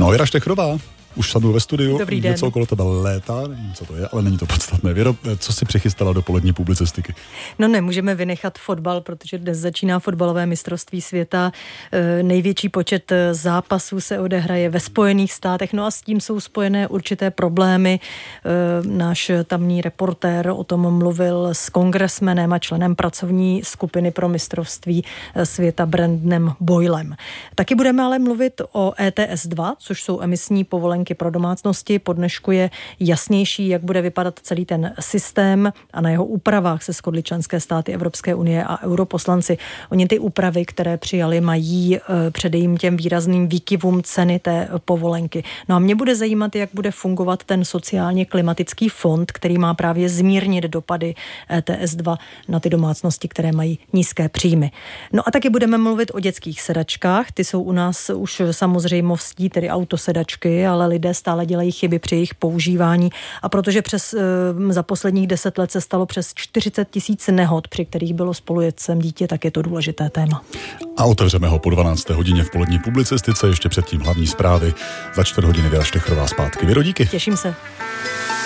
No, Věra Štechrová, už sadu ve studiu. Dobrý den. Něco okolo tebe létá, nevím, co to je, ale není to podstatné. Věro, co si přichystala do polední publicistiky? No nemůžeme vynechat fotbal, protože dnes začíná fotbalové mistrovství světa. Největší počet zápasů se odehraje ve Spojených státech, no a s tím jsou spojené určité problémy. Náš tamní reportér o tom mluvil s kongresmenem a členem pracovní skupiny pro mistrovství světa Brandonem Boylem. Taky budeme ale mluvit o ETS 2, což jsou emisní povolenky pro domácnosti. Po dnešku je jasnější, jak bude vypadat celý ten systém a na jeho úpravách se shodly členské státy Evropské unie a europoslanci. Oni ty úpravy, které přijali, mají předejít těm výrazným výkyvům ceny té povolenky. No a mě bude zajímat, jak bude fungovat ten sociálně klimatický fond, který má právě zmírnit dopady ETS 2 na ty domácnosti, které mají nízké příjmy. No a taky budeme mluvit o dětských sedačkách. Ty jsou u nás už samozřejmostí, tedy autosedačky, ale lidé stále dělají chyby při jejich používání a protože za posledních 10 let se stalo přes 40 000 nehod, při kterých bylo spolujezdcem dítě, tak je to důležité téma. A otevřeme ho po 12. hodině v polední publicistice, ještě předtím hlavní zprávy. Za 4 hodiny Věra Štechrová zpátky. Věro, díky. Těším se.